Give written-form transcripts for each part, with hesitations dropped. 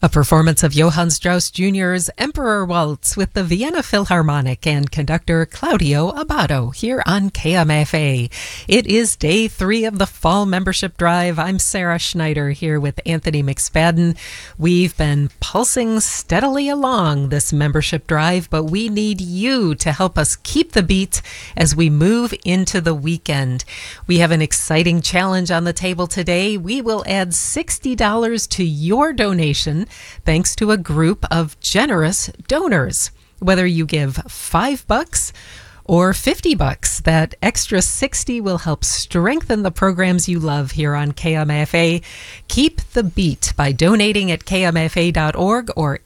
A performance of Johann Strauss Jr.'s Emperor Waltz with the Vienna Philharmonic and conductor Claudio Abbado here on KMFA. It is day 3 of the fall membership drive. I'm Sarah Schneider here with Anthony McSpadden. We've been pulsing steadily along this membership drive, but we need you to help us keep the beat as we move into the weekend. We have an exciting challenge on the table today. We will add $60 to your donation thanks to a group of generous donors. Whether you give $5 or $50, that extra 60 will help strengthen the programs you love here on KMFA. Keep the beat by donating at kmfa.org or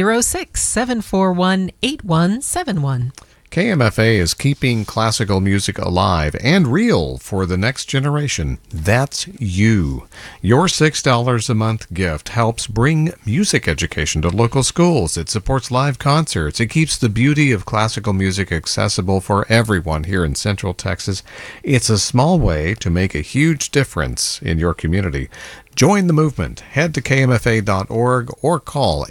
806-741-8171. KMFA is keeping classical music alive and real for the next generation. That's you. Your $6 a month gift helps bring music education to local schools. It supports live concerts. It keeps the beauty of classical music accessible for everyone here in Central Texas. It's a small way to make a huge difference in your community. Join the movement. Head to kmfa.org or call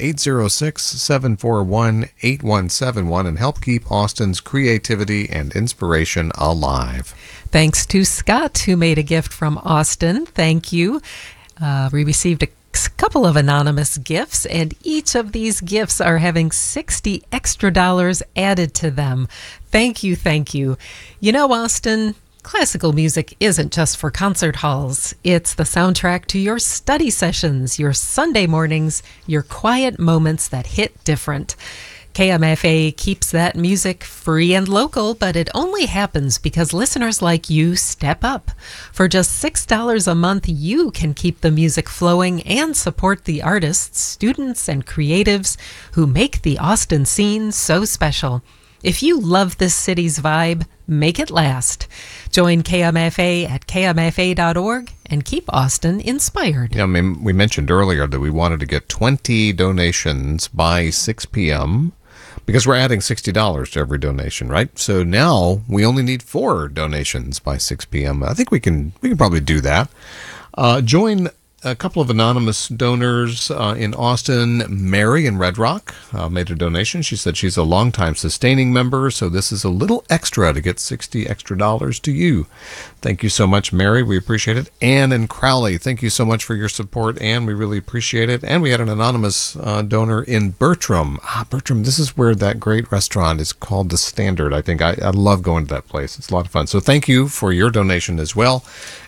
806-741-8171 and help keep Austin's creativity and inspiration alive. Thanks to Scott, who made a gift from Austin. Thank you. We received a couple of anonymous gifts, and each of these gifts are having $60 extra added to them. Thank you, thank you. You know, Austin, classical music isn't just for concert halls. It's the soundtrack to your study sessions, your Sunday mornings, your quiet moments that hit different. KMFA keeps that music free and local, but it only happens because listeners like you step up. For just $6 a month, you can keep the music flowing and support the artists, students, and creatives who make the Austin scene so special. If you love this city's vibe, make it last. Join KMFA at kmfa.org and keep Austin inspired. Yeah, I mean, we mentioned earlier that we wanted to get 20 donations by 6 p.m. because we're adding $60 to every donation, right? So now we only need 4 donations by 6 p.m. I think we can probably do that. Join a couple of anonymous donors in Austin. Mary in Red Rock made a donation. She said she's a longtime sustaining member, so this is a little extra to get $60 extra to you. Thank you so much, Mary. We appreciate it. Ann in Crowley, thank you so much for your support, Ann. We really appreciate it. And we had an anonymous donor in Bertram. Bertram, this is where that great restaurant is called The Standard. I think I love going to that place. It's a lot of fun. So thank you for your donation as well.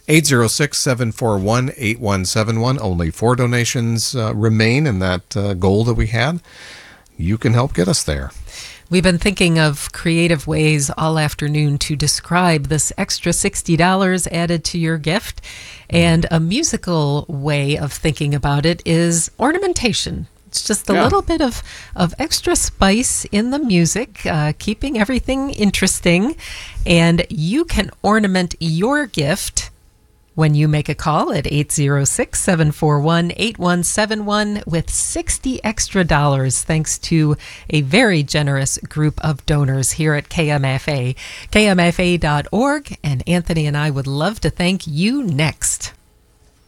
806-741-8171. Only 4 donations remain in that goal that we had. You can help get us there. We've been thinking of creative ways all afternoon to describe this extra $60 added to your gift. And a musical way of thinking about it is ornamentation. It's just a little bit of extra spice in the music, keeping everything interesting. And you can ornament your gift when you make a call at 806-741-8171 with $60 extra thanks to a very generous group of donors here at KMFA. KMFA.org, and Anthony and I would love to thank you next.